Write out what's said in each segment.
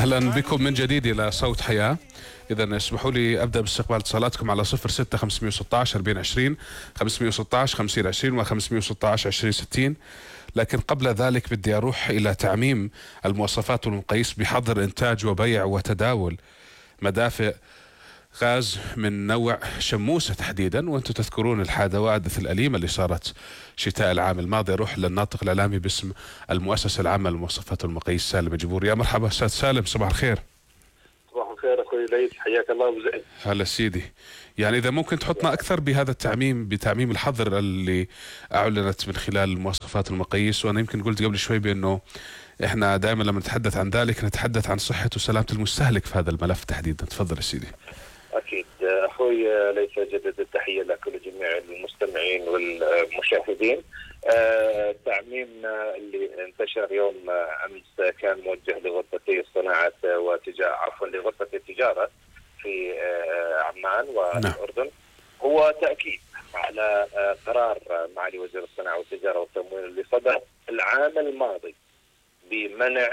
أهلا بكم من جديد إلى صوت حياة. إذا اسمحوا لي أبدأ باستقبال اتصالاتكم على 06 516 4020 516 5020 و 516 2060. لكن قبل ذلك بدي أروح إلى تعميم المواصفات والمقاييس بحظر إنتاج وبيع وتداول مدافئ غاز من نوع شموسة تحديدا، وانتم تذكرون الحوادث الأليمة اللي صارت شتاء العام الماضي. اروح للناطق الإعلامي باسم المؤسسة العامة للمواصفات والمقاييس سالم جبور. يا مرحبا استاذ سالم، صباح الخير. صباح الخير اخوي ليث، حياك الله ابو زيد. هلا سيدي، يعني اذا ممكن تحطنا اكثر بهذا التعميم، بتعميم الحظر اللي اعلنت من خلال المواصفات والمقاييس. وانا يمكن قلت قبل شوي بانه احنا دائما لما نتحدث عن ذلك نتحدث عن صحة وسلامة المستهلك في هذا الملف تحديدا. تفضل يا سيدي. اكيد اخوي ليث، اجدد التحيه لكل جميع المستمعين والمشاهدين. التعميم اللي انتشر يوم امس كان موجه لغرفتي الصناعه لغرفه التجاره في عمان والاردن. هو تاكيد على قرار معالي وزير الصناعه والتجاره والتموين اللي صدر العام الماضي بمنع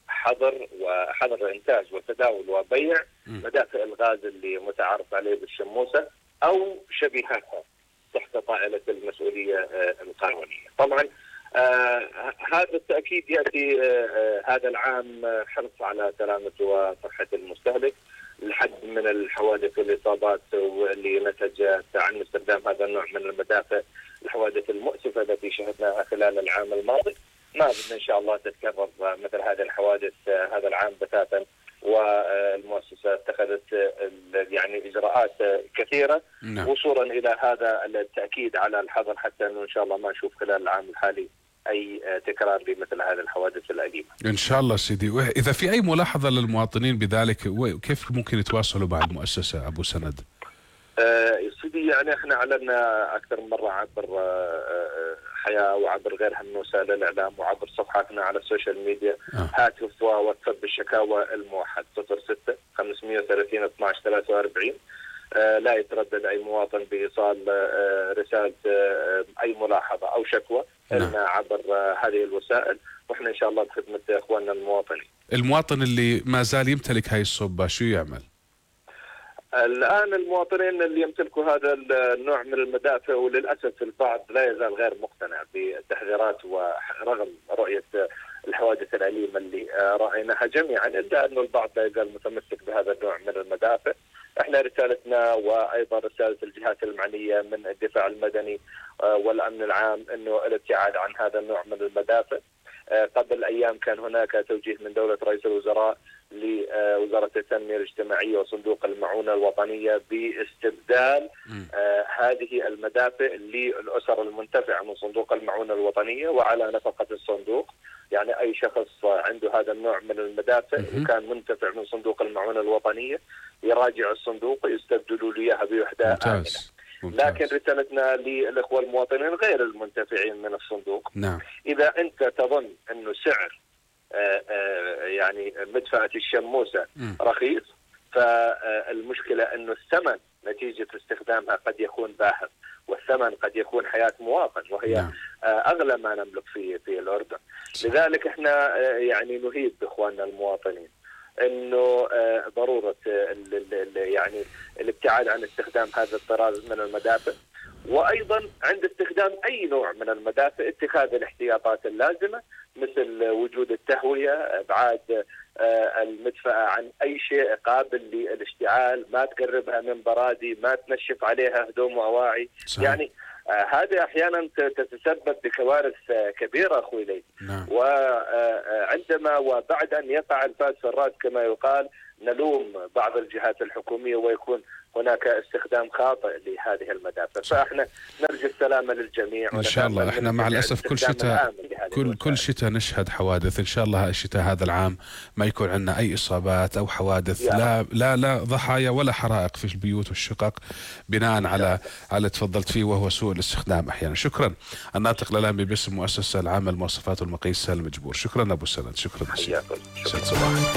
حظر انتاج وتداول وبيع مدافئ الغاز اللي متعارف عليه بالشموسه او شبيهاتها تحت طائله المسؤوليه القانونيه. طبعا هذا التاكيد ياتي هذا العام حرص على سلامه وصحه المستهلك، الحد من الحوادث والاصابات واللي نتجت عن استخدام هذا النوع من المدافئ، الحوادث المؤسفه التي شهدناها خلال العام الماضي. ما بدنا ان شاء الله تتكرر مثل هذه الحوادث هذا العام بتاتا، والمؤسسه اتخذت يعني اجراءات كثيره وصولا الى هذا التاكيد على الحظر، حتى انه ان شاء الله ما نشوف خلال العام الحالي اي تكرار لمثل هذه الحوادث الاليمه. ان شاء الله سيدي. اذا في اي ملاحظه للمواطنين بذلك، كيف ممكن يتواصلوا مع المؤسسه ابو سند؟ سيدي، يعني احنا اعلنا اكثر من مره عبر حياه وعبر غيرها من وسائل الاعلام وعبر صفحاتنا على السوشيال ميديا. هاتف وواتساب بالشكاوى الموحد 06 530 12 43. لا يتردد اي مواطن بايصال رساله اي ملاحظه او شكوى لنا عبر هذه الوسائل، واحنا ان شاء الله بخدمه اخواننا المواطنين. المواطن اللي ما زال يمتلك هاي الصوبه شو يعمل؟ الآن المواطنين اللي يمتلكوا هذا النوع من المدافئ، وللأسف البعض لا يزال غير مقتنع بالتحذيرات ورغم رؤية الحوادث الأليمة اللي رأيناها جميعا، إلا أنه البعض لا يزال متمسك بهذا النوع من المدافئ. احنا رسالتنا وأيضا رسالة الجهات المعنية من الدفاع المدني والأمن العام أنه الابتعاد عن هذا النوع من المدافئ. قبل أيام كان هناك توجيه من دولة رئيس الوزراء لوزارة التنمية الاجتماعية وصندوق المعونة الوطنية باستبدال هذه المدافئ للأسر المنتفعة من صندوق المعونة الوطنية وعلى نفقة الصندوق. يعني أي شخص عنده هذا النوع من المدافئ وكان منتفع من صندوق المعونة الوطنية يراجع الصندوق ويستبدلوا له إياها بوحدة آمنة. لكن رسالتنا للإخوة المواطنين غير المنتفعين من الصندوق، إذا أنت تظن أنه سعر يعني مدفأة الشموسة رخيص، فالمشكلة أنه الثمن نتيجة استخدامها قد يكون باهظ، والثمن قد يكون حياة مواطن، وهي أغلى ما نملك في الأردن. لذلك احنا يعني نهيب بإخواننا المواطنين انه ضروره يعني الابتعاد عن استخدام هذا الطراز من المدافئ، وايضا عند استخدام اي نوع من المدافئ اتخاذ الاحتياطات اللازمه، مثل وجود التهويه، ابعاد المدفأة عن اي شيء قابل للاشتعال، ما تقربها من برادي، ما تنشف عليها هدوم واواعي. يعني هذه احيانا تتسبب بكوارث كبيره اخوي ليث. وعندما وبعد ان يقع الفاس في الراس كما يقال نلوم بعض الجهات الحكوميه ويكون هناك استخدام خاطئ لهذه المدافع. فاحنا نرجو السلامه للجميع ان شاء الله. احنا مع الاسف كل شتاء نشهد حوادث. ان شاء الله الشتاء هذا العام ما يكون عندنا اي اصابات او حوادث، لا ضحايا ولا حرائق في البيوت والشقق بناء على تفضلت فيه، وهو سوء الاستخدام احيانا. شكرا. الناطق الاعلامي باسم المؤسسه العامه للمواصفات والمقاييس سالم جبور. شكرا ابو سند. شكرا.